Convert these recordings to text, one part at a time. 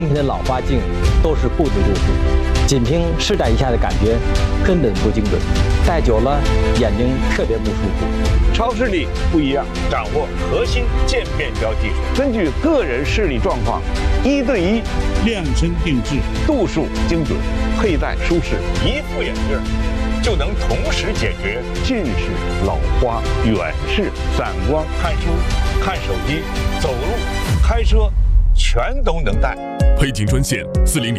你的老花镜都是固定度数，仅凭试戴一下的感觉根本不精准，戴久了眼睛特别不舒服。 超视力不一样，掌握核心渐变焦技术，根据个人视力状况，1对1 量身定制， 度数精准，佩戴舒适，一副眼镜就能同时解决近视、老花、远视、散光、看书、看手机、走路、开车，全都能戴。 配镜专线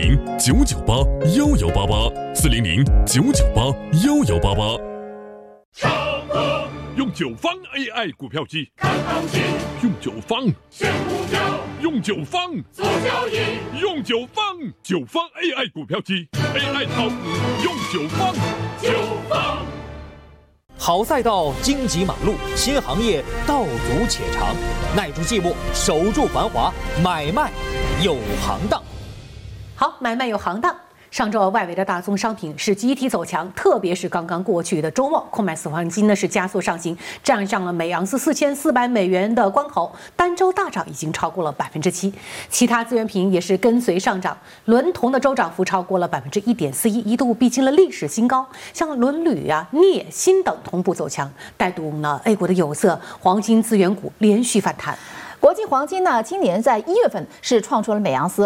400-998-1188，400-998-1188。 超哥用9方 AI 股票机， 看行情， 用9方选股票， 用9方做交易， 用9方9方 AI 股票机 ，AI 炒股用9方 9方。 好赛道，荆棘马路，新行业道阻且长，耐住寂寞，守住繁华，买卖有行当。 好，买卖有行当。上周外围的大宗商品是集体走强，特别是刚刚过去的周末，COMEX黄金呢是加速上行，站上了每盎司4400美元的关口，单周大涨已经超过了7%。其他资源品也是跟随上涨，伦铜的周涨幅超过了1.41%，一度逼近了历史新高。像伦铝啊、镍、锌等同步走强，带动了 A 股的有色、黄金资源股连续反弹。 国际黄金呢，今年在1月份是创出了每盎司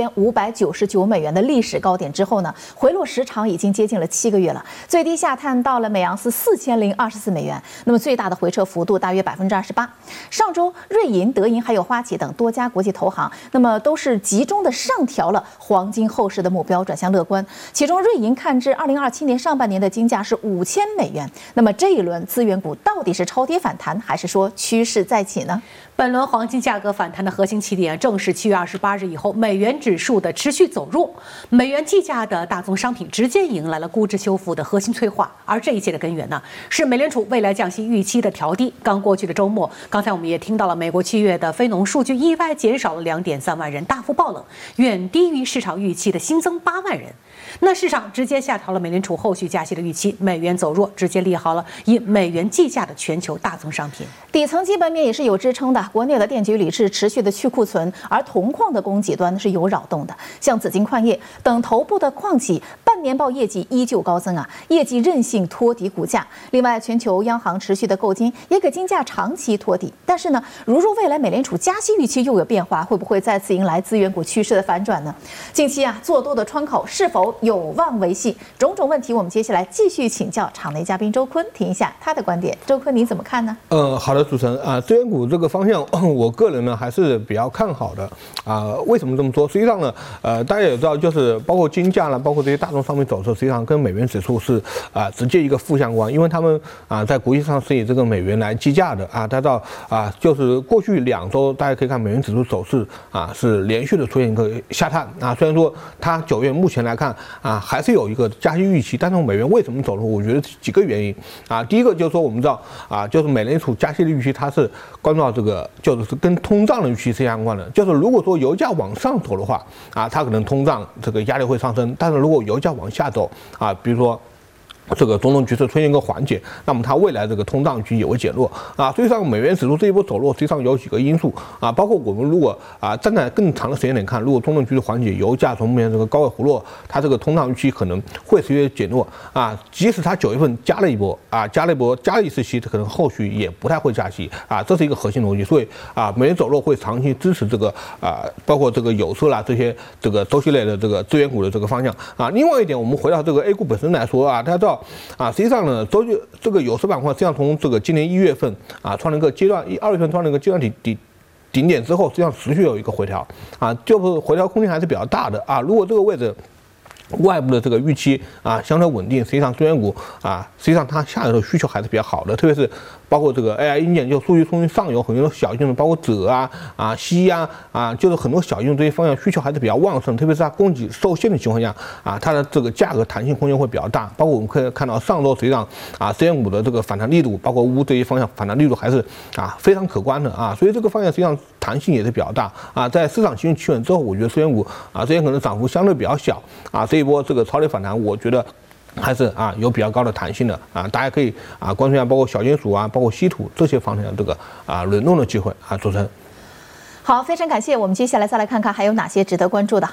5599美元的历史高点之后呢，回落时长已经接近了7个月了，最低下探到了每盎司4024美元，那么最大的回撤幅度大约28%。上周瑞银、德银还有花旗等多家国际投行，那么都是集中的上调了黄金后市的目标，转向乐观。其中瑞银看至2027年上半年的金价是5000美元。那么这一轮资源股到底是超跌反弹，还是说趋势再起呢？ 本轮黄金价格反弹的核心起点正是7月28日以后美元指数的持续走弱，美元计价的大宗商品直接迎来了估值修复的核心催化，而这一切的根源呢，是美联储未来降息预期的调低。刚过去的周末，刚才我们也听到了美国7月的非农数据意外减少了2.3万人，大幅爆冷，远低于市场预期的新增8万人。那市场直接下调了美联储后续加息的预期，美元走弱，直接利好了以美元计价的全球大宗商品。 底层基本面也是有支撑的，国内的电解铝是持续的去库存，而铜矿的供给端是有扰动的，像紫金矿业等头部的矿企半年报业绩依旧高增啊，业绩韧性托底股价。另外，全球央行持续的购金也给金价长期托底。但是呢，如若未来美联储加息预期又有变化，会不会再次迎来资源股趋势的反转呢？近期啊，做多的窗口是否有望维系？种种问题，我们接下来继续请教场内嘉宾周坤，听一下他的观点。周坤，你怎么看呢？ 好的，主持人啊，资源股这个方向，我个人呢还是比较看好的啊。为什么这么说？实际上呢，大家也知道，就是包括金价呢，包括这些大宗商品走势，实际上跟美元指数是直接一个负相关，因为他们在国际上是以这个美元来计价的啊。大家知道就是过去2周，大家可以看美元指数走势是连续的出现一个下探啊。虽然说它9月目前来看还是有一个加息预期，但是美元为什么走弱？我觉得几个原因啊。第一个就是说我们知道就是美联储加息的预期，它是关注到这个就是跟通胀的预期是相关的。就是如果说油价往上走的话它可能通胀这个压力会上升，但是如果油价往下走比如说这个中东局势出现一个缓解，那么它未来这个通胀预期也会减弱实际上美元指数这一波走弱，实际上有几个因素包括我们如果站在更长的时间点看，如果中东局势缓解，油价从目前这个高位回落，它这个通胀预期可能会持续减弱即使它9月份加了一波加了一次息，可能后续也不太会加息这是一个核心逻辑。所以美元走弱会长期支持这个包括这个有色啦这些这个周期类的这个资源股的这个方向另外一点，我们回到这个 A 股本身来说大家知道实际上呢，这个有色板块实际上从这个今年1月份创了一个阶段，2月份创了一个阶段顶点之后，实际上持续有一个回调就是回调空间还是比较大的如果这个位置外部的这个预期相对稳定，实际上资源股实际上它下游的需求还是比较好的，特别是包括这个 AI 硬件，就数据中心上游很多小应用，包括锗硒就是很多小应用这些方向需求还是比较旺盛，特别是它供给受限的情况下它的这个价格弹性空间会比较大。包括我们可以看到上周实际上资源股的这个反弹力度，包括这些方向反弹力度还是非常可观的所以这个方向实际上弹性也是比较大在市场情绪企稳之后，我觉得资源股之前可能涨幅相对比较小这一波这个超跌反弹，我觉得还是有比较高的弹性的大家可以关注一下包括小金属包括稀土这些方向的这个轮动的机会主持人。 好，非常感谢。我们接下来再来看看还有哪些值得关注的。